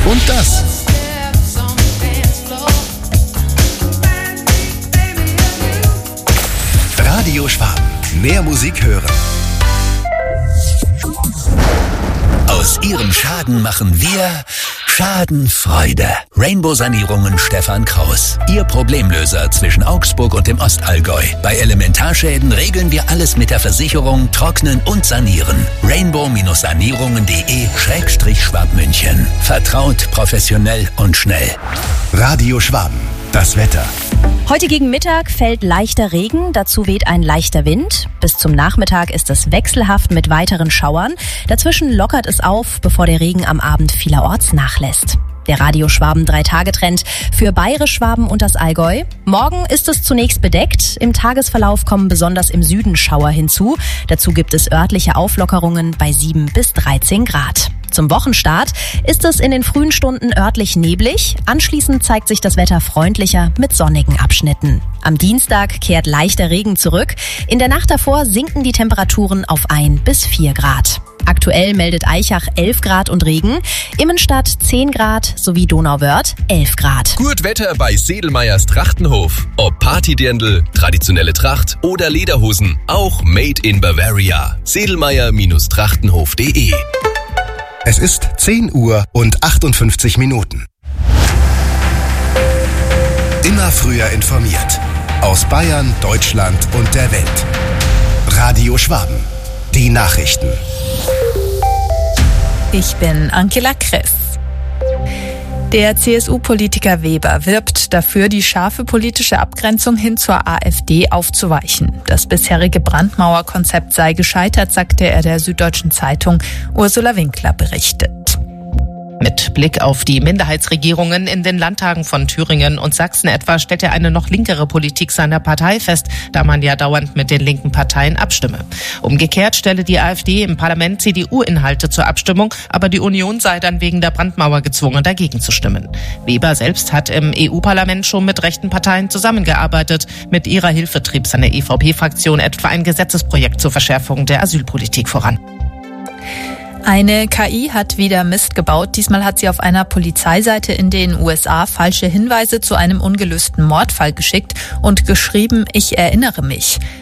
und das. Radio Schwaben. Mehr Musik hören. Aus Ihrem Schaden machen wir Schadenfreude. Rainbow-Sanierungen Stefan Kraus. Ihr Problemlöser zwischen Augsburg und dem Ostallgäu. Bei Elementarschäden regeln wir alles mit der Versicherung, trocknen und sanieren. rainbow-sanierungen.de/Schwabmünchen. Vertraut, professionell und schnell. Radio Schwaben. Das Wetter. Heute gegen Mittag fällt leichter Regen, dazu weht ein leichter Wind. Bis zum Nachmittag ist es wechselhaft mit weiteren Schauern. Dazwischen lockert es auf, bevor der Regen am Abend vielerorts nachlässt. Der Radio Schwaben 3-Tage-Trend für Bayerisch Schwaben und das Allgäu. Morgen ist es zunächst bedeckt. Im Tagesverlauf kommen besonders im Süden Schauer hinzu. Dazu gibt es örtliche Auflockerungen bei 7 bis 13 Grad. Zum Wochenstart ist es in den frühen Stunden örtlich neblig. Anschließend zeigt sich das Wetter freundlicher mit sonnigen Abschnitten. Am Dienstag kehrt leichter Regen zurück. In der Nacht davor sinken die Temperaturen auf 1 bis 4 Grad. Aktuell meldet Aichach 11 Grad und Regen, Immenstadt 10 Grad sowie Donauwörth 11 Grad. Gut Wetter bei Sedelmeyers Trachtenhof. Ob Partydirndl, traditionelle Tracht oder Lederhosen, auch made in Bavaria. Sedelmeyer-trachtenhof.de. Es ist 10 Uhr und 58 Minuten. Immer früher informiert. Aus Bayern, Deutschland und der Welt. Radio Schwaben. Die Nachrichten. Ich bin Angela Kress. Der CSU-Politiker Weber wirbt dafür, die scharfe politische Abgrenzung hin zur AfD aufzuweichen. Das bisherige Brandmauerkonzept sei gescheitert, sagte er der Süddeutschen Zeitung. Ursula Winkler berichtet. Mit Blick auf die Minderheitsregierungen in den Landtagen von Thüringen und Sachsen etwa stellt er eine noch linkere Politik seiner Partei fest, da man ja dauernd mit den linken Parteien abstimme. Umgekehrt stelle die AfD im Parlament CDU-Inhalte zur Abstimmung, aber die Union sei dann wegen der Brandmauer gezwungen, dagegen zu stimmen. Weber selbst hat im EU-Parlament schon mit rechten Parteien zusammengearbeitet. Mit ihrer Hilfe trieb seine EVP-Fraktion etwa ein Gesetzesprojekt zur Verschärfung der Asylpolitik voran. Eine KI hat wieder Mist gebaut. Diesmal hat sie auf einer Polizeiseite in den USA falsche Hinweise zu einem ungelösten Mordfall geschickt und geschrieben, ich erinnere mich.